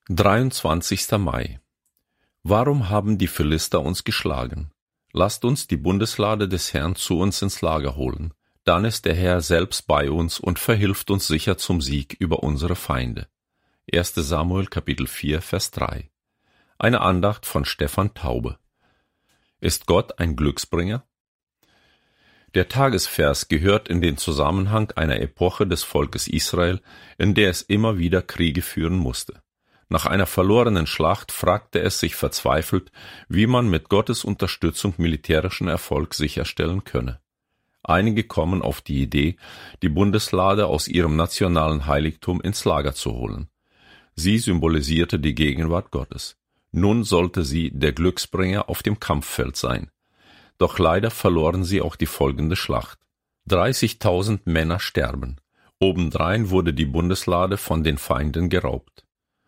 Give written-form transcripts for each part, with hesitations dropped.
23. Mai. Warum haben die Philister uns geschlagen? Lasst uns die Bundeslade des Herrn zu uns ins Lager holen. Dann ist der Herr selbst bei uns und verhilft uns sicher zum Sieg über unsere Feinde. 1. Samuel Kapitel 4, Vers 3. Eine Andacht von Stefan Taube. Ist Gott ein Glücksbringer? Der Tagesvers gehört in den Zusammenhang einer Epoche des Volkes Israel, in der es immer wieder Kriege führen musste. Nach einer verlorenen Schlacht fragte es sich verzweifelt, wie man mit Gottes Unterstützung militärischen Erfolg sicherstellen könne. Einige kommen auf die Idee, die Bundeslade aus ihrem nationalen Heiligtum ins Lager zu holen. Sie symbolisierte die Gegenwart Gottes. Nun sollte sie der Glücksbringer auf dem Kampffeld sein. Doch leider verloren sie auch die folgende Schlacht. 30.000 Männer sterben. Obendrein wurde die Bundeslade von den Feinden geraubt.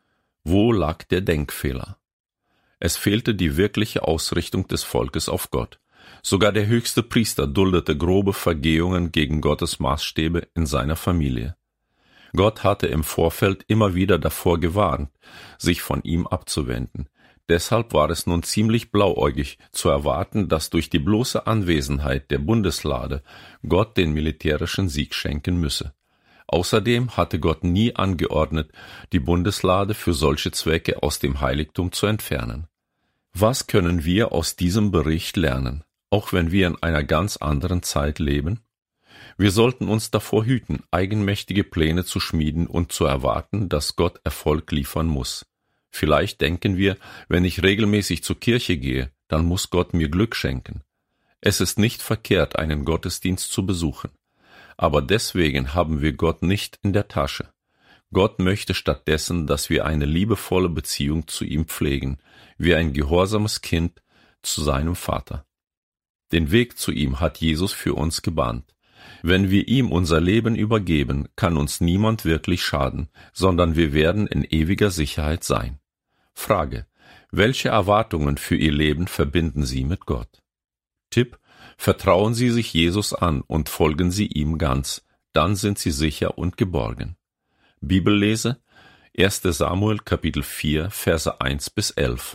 Wo lag der Denkfehler? Es fehlte die wirkliche Ausrichtung des Volkes auf Gott. Sogar der höchste Priester duldete grobe Vergehungen gegen Gottes Maßstäbe in seiner Familie. Gott hatte im Vorfeld immer wieder davor gewarnt, sich von ihm abzuwenden. Deshalb war es nun ziemlich blauäugig zu erwarten, dass durch die bloße Anwesenheit der Bundeslade Gott den militärischen Sieg schenken müsse. Außerdem hatte Gott nie angeordnet, die Bundeslade für solche Zwecke aus dem Heiligtum zu entfernen. Was können wir aus diesem Bericht lernen, auch wenn wir in einer ganz anderen Zeit leben? Wir sollten uns davor hüten, eigenmächtige Pläne zu schmieden und zu erwarten, dass Gott Erfolg liefern muss. Vielleicht denken wir, wenn ich regelmäßig zur Kirche gehe, dann muss Gott mir Glück schenken. Es ist nicht verkehrt, einen Gottesdienst zu besuchen. Aber deswegen haben wir Gott nicht in der Tasche. Gott möchte stattdessen, dass wir eine liebevolle Beziehung zu ihm pflegen, wie ein gehorsames Kind zu seinem Vater. Den Weg zu ihm hat Jesus für uns gebahnt. Wenn wir ihm unser Leben übergeben, kann uns niemand wirklich schaden, sondern wir werden in ewiger Sicherheit sein. Frage: Welche Erwartungen für Ihr Leben verbinden Sie mit Gott? Tipp: Vertrauen Sie sich Jesus an und folgen Sie ihm ganz, dann sind Sie sicher und geborgen. Bibellese: 1. Samuel Kapitel 4, Verse 1-11.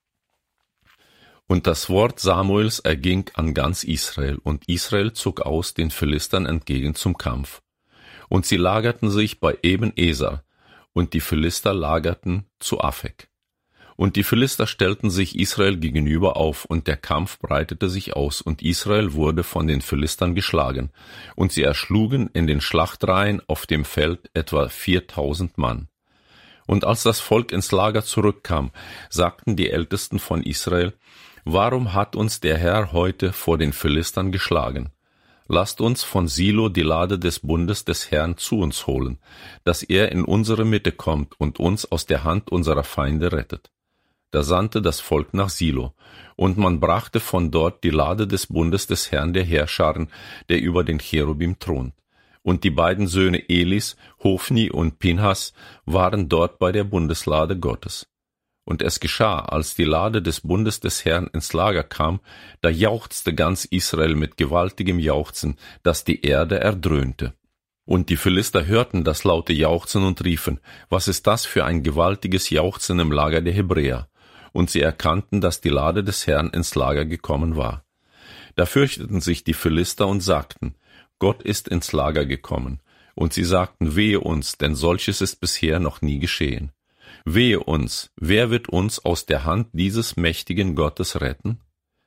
Und das Wort Samuels erging an ganz Israel, und Israel zog aus den Philistern entgegen zum Kampf. Und sie lagerten sich bei Eben-Eser, und die Philister lagerten zu Afek. Und die Philister stellten sich Israel gegenüber auf, und der Kampf breitete sich aus, und Israel wurde von den Philistern geschlagen, und sie erschlugen in den Schlachtreihen auf dem Feld etwa 4.000 Mann. Und als das Volk ins Lager zurückkam, sagten die Ältesten von Israel: Warum hat uns der Herr heute vor den Philistern geschlagen? Lasst uns von Silo die Lade des Bundes des Herrn zu uns holen, dass er in unsere Mitte kommt und uns aus der Hand unserer Feinde rettet. Da sandte das Volk nach Silo, und man brachte von dort die Lade des Bundes des Herrn der Heerscharen, der über den Cherubim thront. Und die beiden Söhne Elis, Hofni und Pinhas, waren dort bei der Bundeslade Gottes. Und es geschah, als die Lade des Bundes des Herrn ins Lager kam, da jauchzte ganz Israel mit gewaltigem Jauchzen, dass die Erde erdröhnte. Und die Philister hörten das laute Jauchzen und riefen: Was ist das für ein gewaltiges Jauchzen im Lager der Hebräer? Und sie erkannten, dass die Lade des Herrn ins Lager gekommen war. Da fürchteten sich die Philister und sagten: Gott ist ins Lager gekommen. Und sie sagten: Wehe uns, denn solches ist bisher noch nie geschehen. Wehe uns, wer wird uns aus der Hand dieses mächtigen Gottes retten?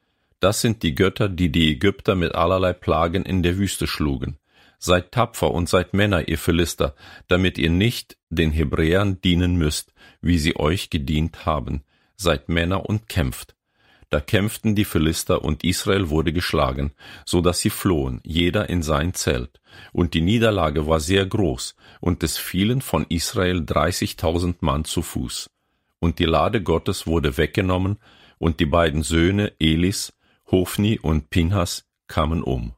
Das sind die Götter, die die Ägypter mit allerlei Plagen in der Wüste schlugen. Seid tapfer und seid Männer, ihr Philister, damit ihr nicht den Hebräern dienen müsst, wie sie euch gedient haben. Seid Männer und kämpft. Da kämpften die Philister, und Israel wurde geschlagen, so dass sie flohen, jeder in sein Zelt. Und die Niederlage war sehr groß, und es fielen von Israel 30.000 Mann zu Fuß. Und die Lade Gottes wurde weggenommen, und die beiden Söhne Elis, Hofni und Pinhas kamen um.